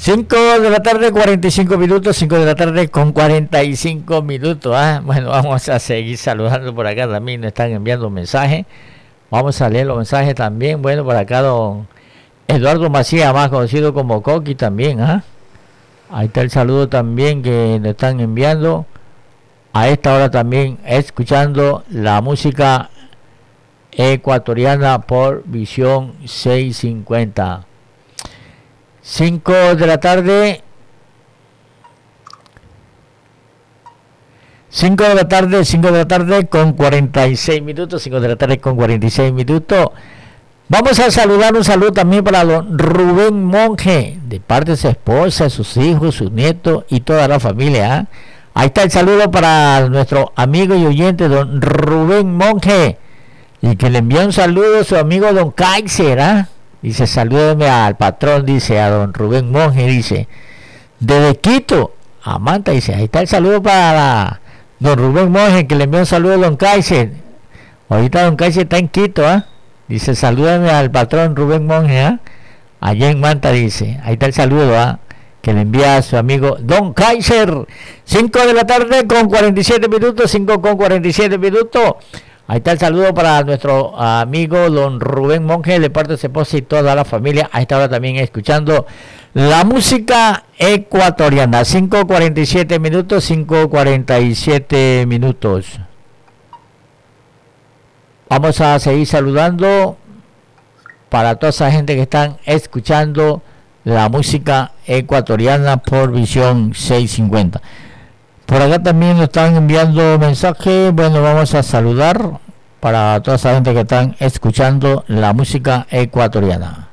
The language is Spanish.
5 de la tarde, 45 minutos, 5 de la tarde con 45 minutos. Bueno, vamos a seguir saludando por acá también, nos están enviando mensajes. Vamos a leer los mensajes también. Bueno, por acá don Eduardo Macías, más conocido como Coqui también. Ahí está el saludo también que nos están enviando. A esta hora también escuchando la música ecuatoriana por Visión 650. 5 de la tarde. 5 de la tarde con 46 minutos. 5 de la tarde con 46 minutos. Vamos a saludar, un saludo también para don Rubén Monge, de parte de su esposa, sus hijos, sus nietos y toda la familia. Ahí está el saludo para nuestro amigo y oyente don Rubén Monge, y que le envía un saludo a su amigo don Kaiser. Dice, salúdeme al patrón, dice, a don Rubén Monge, dice, desde Quito, a Manta, dice. Ahí está el saludo para don Rubén Monge, que le envía un saludo a don Kaiser. Ahorita don Kaiser está en Quito, dice, salúdame al patrón Rubén Monge, allá en Manta, dice. Ahí está el saludo, que le envía a su amigo don Kaiser. 5 de la tarde con 47 minutos, 5 con 47 minutos. Ahí está el saludo para nuestro amigo don Rubén Monge, de parte de su esposa y toda la familia. A esta hora también escuchando la música ecuatoriana. 5:47 minutos, 5:47 minutos. Vamos a seguir saludando para toda esa gente que están escuchando la música ecuatoriana por Visión 650. Por acá también nos están enviando mensajes. Bueno, vamos a saludar para toda esa gente que están escuchando la música ecuatoriana.